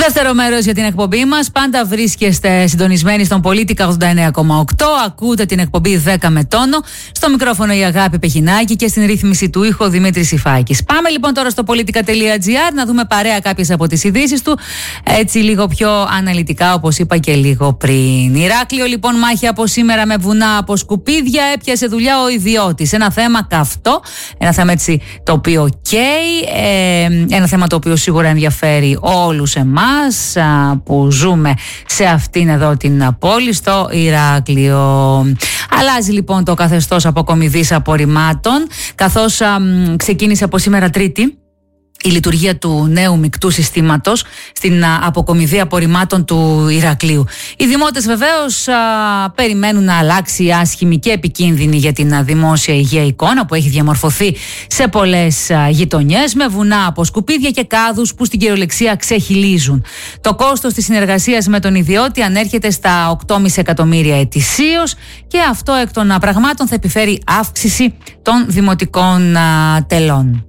Δεύτερο μέρος για την εκπομπή μας. Πάντα βρίσκεστε συντονισμένοι στον Πολίτικα 89,8. Ακούτε την εκπομπή 10 με τόνο. Στο μικρόφωνο η Αγάπη Πεχινάκη και στην ρύθμιση του ήχου Δημήτρης Ιφάκης. Πάμε λοιπόν τώρα στο politica.gr να δούμε παρέα κάποιες από τις ειδήσεις του. Έτσι λίγο πιο αναλυτικά, όπως είπα και λίγο πριν. Ηράκλειο λοιπόν, μάχη από σήμερα με βουνά από σκουπίδια. Έπιασε δουλειά ο ιδιώτης. Ένα θέμα καυτό. Ένα θέμα έτσι το οποίο καίει. Ένα θέμα το οποίο σίγουρα ενδιαφέρει όλους εμάς που ζούμε σε αυτήν εδώ την πόλη, στο Ηράκλειο. Αλλάζει λοιπόν το καθεστώς αποκομιδής απορριμμάτων, καθώς ξεκίνησε από σήμερα Τρίτη η λειτουργία του νέου μεικτού συστήματος στην αποκομιδή απορριμμάτων του Ηρακλείου. Οι δημότες βεβαίως περιμένουν να αλλάξει η άσχημη και επικίνδυνη για την δημόσια υγεία εικόνα που έχει διαμορφωθεί σε πολλές γειτονιές, με βουνά από σκουπίδια και κάδους που στην κυριολεξία ξεχυλίζουν. Το κόστος της συνεργασίας με τον ιδιώτη ανέρχεται στα 8,5 εκατομμύρια ετησίως και αυτό εκ των πραγμάτων θα επιφέρει αύξηση των δημοτικών τελών.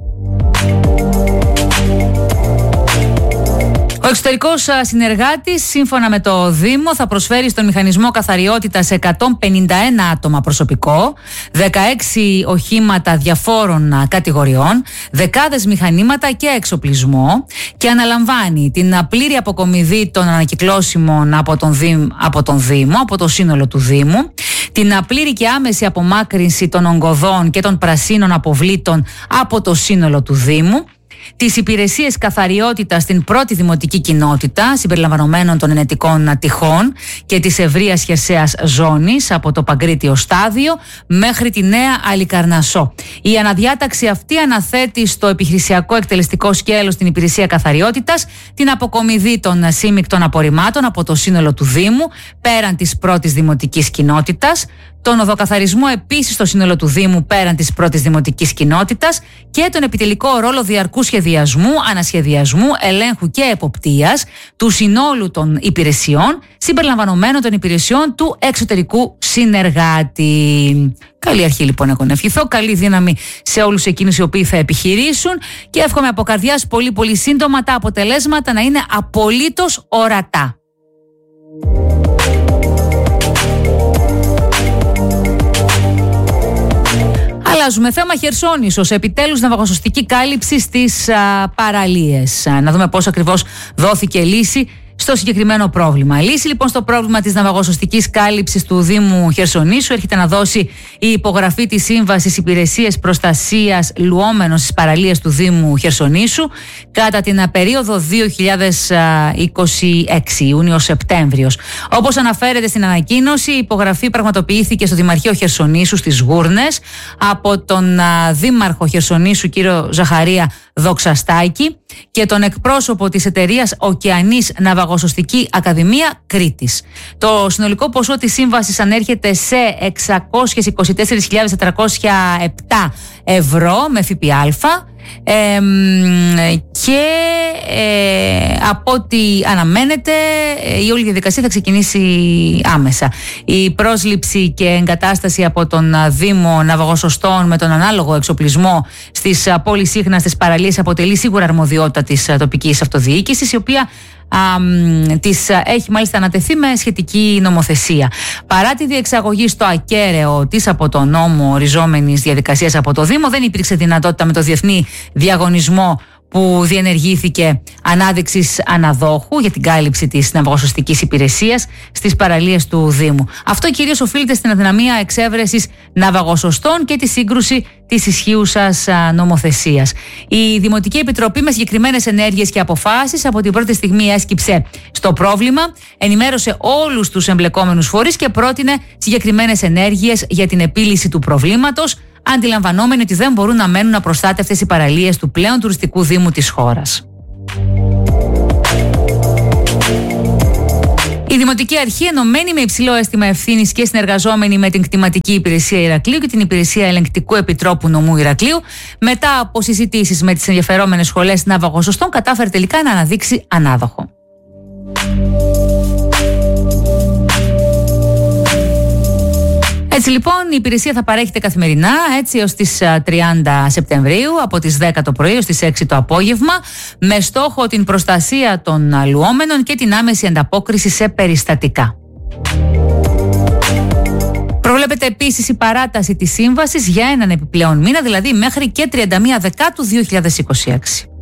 Ο εξωτερικός συνεργάτης, σύμφωνα με το Δήμο, θα προσφέρει στον μηχανισμό καθαριότητας 151 άτομα προσωπικό, 16 οχήματα διαφόρων κατηγοριών, δεκάδες μηχανήματα και εξοπλισμό και αναλαμβάνει την πλήρη αποκομιδή των ανακυκλώσιμων από τον Δήμο, από το σύνολο του Δήμου, την πλήρη και άμεση απομάκρυνση των ογκωδών και των πρασίνων αποβλήτων από το σύνολο του Δήμου, τις υπηρεσίες καθαριότητας στην πρώτη δημοτική κοινότητα, συμπεριλαμβανομένων των ενετικών τυχών και της ευρείας χερσαίας ζώνης από το Παγκρίτιο στάδιο μέχρι τη Νέα Αλικαρνασσό. Η αναδιάταξη αυτή αναθέτει στο επιχειρησιακό εκτελεστικό σκέλος την υπηρεσία καθαριότητας την αποκομιδή των σύμμικτων απορριμμάτων από το σύνολο του Δήμου πέραν της πρώτης δημοτικής κοινότητας, τον οδοκαθαρισμό επίσης στο σύνολο του Δήμου πέραν της πρώτης δημοτικής κοινότητας και τον επιτελικό ρόλο διαρκού σχεδιασμού, ανασχεδιασμού, ελέγχου και εποπτείας του συνόλου των υπηρεσιών, συμπεριλαμβανομένων των υπηρεσιών του εξωτερικού συνεργάτη. Καλή αρχή λοιπόν έχω να ευχηθώ, καλή δύναμη σε όλους εκείνους οι οποίοι θα επιχειρήσουν και εύχομαι από καρδιάς πολύ σύντομα τα αποτελέσματα να είναι απολύτως ορατά. Αλλάζουμε θέμα. Χερσόνησος, επιτέλους ναυαγοσωστική κάλυψη στις παραλίες. Να δούμε πώς ακριβώς δόθηκε λύση στο συγκεκριμένο πρόβλημα. Λύση λοιπόν στο πρόβλημα της ναυαγοσωστικής κάλυψης του Δήμου Χερσονήσου έρχεται να δώσει η υπογραφή της Σύμβασης Υπηρεσίες Προστασίας Λουόμενων στις παραλίες του Δήμου Χερσονήσου κατά την περίοδο 2026, Ιούνιο-Σεπτέμβριος. Όπως αναφέρεται στην ανακοίνωση, η υπογραφή πραγματοποιήθηκε στο Δημαρχείο Χερσονήσου στις Γούρνες από τον Δήμαρχο Χερσονήσου κύριο Ζαχαρία Δοξαστάκη και τον εκπρόσωπο της εταιρείας Οκεανής Ναυαγοσωστική Ακαδημία Κρήτης. Το συνολικό ποσό της σύμβασης ανέρχεται σε 624.407 ευρώ με ΦΠΑ και από ό,τι αναμένεται η όλη διαδικασία θα ξεκινήσει άμεσα. Η πρόσληψη και εγκατάσταση από τον Δήμο ναυαγοσωστών με τον ανάλογο εξοπλισμό στις πολυσύχναστες παραλίες αποτελεί σίγουρα αρμοδιότητα της τοπικής αυτοδιοίκησης, η οποία της έχει μάλιστα ανατεθεί με σχετική νομοθεσία. Παρά τη διεξαγωγή στο ακέραιο της από τον νόμο οριζόμενης διαδικασίας από το Δήμο, δεν υπήρξε δυνατότητα με το διεθνή διαγωνισμό που διενεργήθηκε ανάδειξης αναδόχου για την κάλυψη της ναυαγοσωστικής υπηρεσίας στις παραλίες του Δήμου. Αυτό κυρίως οφείλεται στην αδυναμία εξέβρεσης ναυαγοσωστών και τη σύγκρουση της ισχύουσας νομοθεσίας. Η Δημοτική Επιτροπή με συγκεκριμένες ενέργειες και αποφάσεις από την πρώτη στιγμή έσκυψε στο πρόβλημα, ενημέρωσε όλους τους εμπλεκόμενους φορείς και πρότεινε συγκεκριμένες ενέργειες για την επίλυση του προβλήματος, αντιλαμβανόμενοι ότι δεν μπορούν να μένουν απροστάτευτες οι παραλίες του πλέον τουριστικού Δήμου της χώρας. Η Δημοτική Αρχή, ενωμένη με υψηλό αίσθημα ευθύνης και συνεργαζόμενη με την Κτηματική Υπηρεσία Ηρακλείου και την Υπηρεσία Ελεγκτικού Επιτρόπου Νομού Ηρακλείου, μετά από συζητήσεις με τις ενδιαφερόμενες σχολές ναυαγοσωστών, κατάφερε τελικά να αναδείξει ανάδοχο. Έτσι λοιπόν η υπηρεσία θα παρέχεται καθημερινά έτσι έως τις 30 Σεπτεμβρίου από τις 10 το πρωί έως τις 6 το απόγευμα, με στόχο την προστασία των λουόμενων και την άμεση ανταπόκριση σε περιστατικά. Προβλέπεται επίσης η παράταση της σύμβασης για έναν επιπλέον μήνα, δηλαδή μέχρι και 31 Δεκάτου 2026.